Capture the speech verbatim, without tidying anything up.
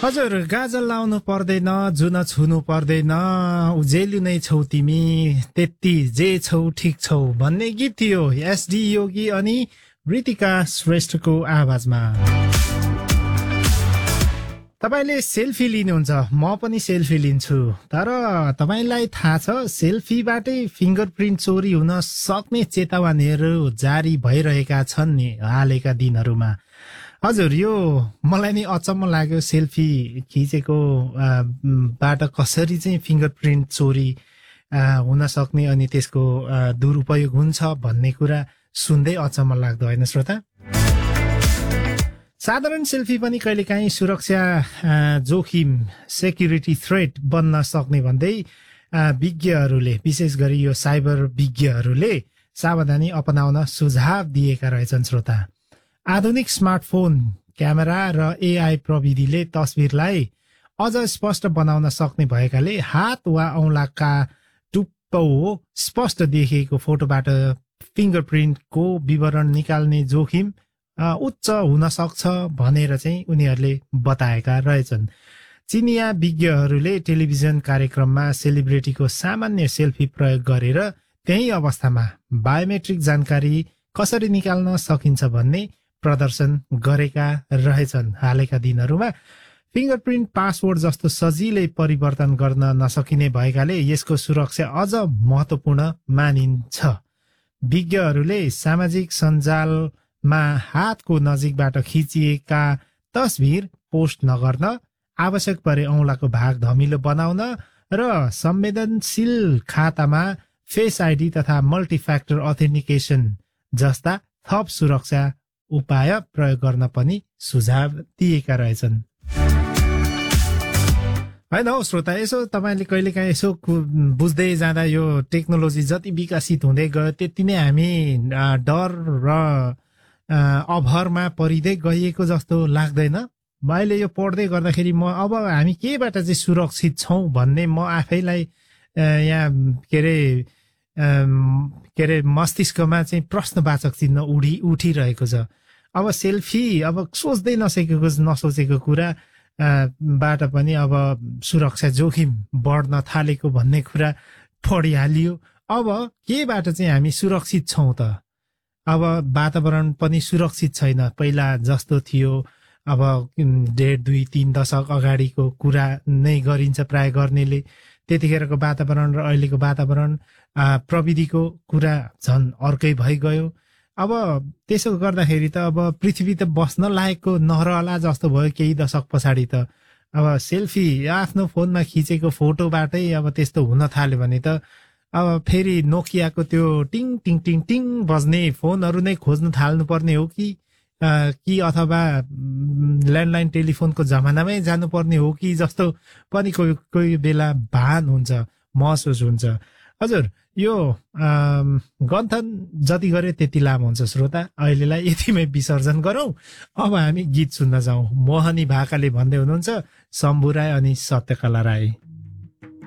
हजुर गाजल लाउनु पर्दैन जुन छुनु पर्दैन उजेलु नै छौ तिमी त्यति जे छौ ठिक छौ भन्ने गीत थियो एसडी योगी अनि ऋतिका श्रेष्ठको आवाजमा। तपाईले सेल्फी लिनुहुन्छ म पनि सेल्फी लिन्छु तर तपाईलाई थाहा छ सेल्फीबाटै फिङ्गरप्रिन्ट चोरी हुन सक्ने चेतावनीहरू जारी भइरहेका छन् नि हालैका दिनहरूमा। हजुर यो मलाई नि अचम्म लाग्यो सेल्फी खिचेको बाट कसरी चाहिँ फिङ्गरप्रिन्ट चोरी हुन सक्ने अनि त्यसको दुरुपयोग हुन्छ भन्ने कुरा सुन्दै अचम्म लाग्दो होइन श्रोता। साधारण सेल्फी पनि कहिलेकाहीँ सुरक्षा जोखिम सेक्युरिटी थ्रेट बन्न सक्ने भन्दै विज्ञहरूले विशेष गरी यो साइबर विज्ञहरूले सावधानी अपनाउन सुझाव दिएका रहेछन् श्रोता। आधुनिक स्मार्टफोन क्यामेरा र एआई प्रविधिले तस्बिरलाई अझ स्पष्ट बनाउन सक्ने भएकाले हात वा औँलाका टुप्पो स्पष्ट देखिएको फोटोबाट फिङ्गरप्रिन्टको विवरण निकाल्ने जोखिम उच्च हुन सक्छ भनेर चाहिँ उनीहरूले बताएका रहेछन्। चिनिया विज्ञहरूले टेलिभिजन कार्यक्रममा सेलिब्रिटीको सामान्य सेल्फी प्रयोग गरेर त्यही अवस्थामा बायोमेट्रिक जानकारी कसरी निकाल्न सकिन्छ भन्ने प्रदर्शन गरेका रहेछन्। हालैका दिनहरूमा फिङ्गरप्रिन्ट पासवर्ड जस्तो सजिलै परिवर्तन गर्न नसकिने भएकाले यसको सुरक्षा अझ महत्त्वपूर्ण मानिन्छ। विज्ञहरूले सामाजिक सञ्जालमा हातको नजिकबाट खिचिएका तस्बिर पोस्ट नगर्न, आवश्यक परे औँलाको भाग धमिलो बनाउन र संवेदनशील खातामा फेस आइडी तथा मल्टिफ्याक्टर अथेन्टिकेसन जस्ता थप सुरक्षा उपाय प्रयोग गर्न पनि सुझाव दिएका रहेछन्। होइन हौ श्रोता, यसो तपाईँले कहिलेकाहीँ यसो बुझ्दै जाँदा यो टेक्नोलोजी जति विकसित हुँदै गयो त्यति नै हामी डर र अभरमा परिँदै गइएको जस्तो लाग्दैन? मैले यो पढ्दै गर्दाखेरि म अब हामी केबाट चाहिँ सुरक्षित छौँ भन्ने म आफैलाई यहाँ के अरे के अरे मस्तिष्कमा चाहिँ प्रश्नवाचक चिन्ह उडी उठिरहेको छ। अब सेल्फी अब सोच्दै नसकेको नसोचेको कुरा बाट पनि अब सुरक्षा जोखिम बढ्न थालेको भन्ने कुरा पढिहालियो। अब केबाट चाहिँ हामी सुरक्षित छौँ त? अब वातावरण पनि सुरक्षित छैन पहिला जस्तो थियो। अब डेढ दुई तीन दशक अगाडिको कुरा नै गरिन्छ प्राय गर्नेले। त्यतिखेरको वातावरण र अहिलेको वातावरण प्रविधिको कुरा झन् अर्कै भइगयो। अब त्यसो गर्दाखेरि त अब पृथ्वी त बस्न लायकको नरहला जस्तो भयो केही दशक पछाडि त। अब सेल्फी आफ्नो फोनमा खिचेको फोटोबाटै अब त्यस्तो हुन थाल्यो भने त अब फेरि नोकियाको त्यो टिङ टिङ टिङ टिङ बज्ने फोनहरू नै खोज्न थाल्नुपर्ने हो कि कि अथवा ल्यान्डलाइन टेलिफोनको जमानामै जानुपर्ने हो कि जस्तो पनि कोही कोही बेला भान हुन्छ, महसुस हुन्छ। हजुर यो गन्थन जति गरे त्यति लामो हुन्छ श्रोता। अहिलेलाई यतिमै विसर्जन गरौँ। अब हामी गीत सुन्न जाउँ। मोहनी भाकाले भन्दै हुनुहुन्छ शम्भु राई अनि सत्यकला राई।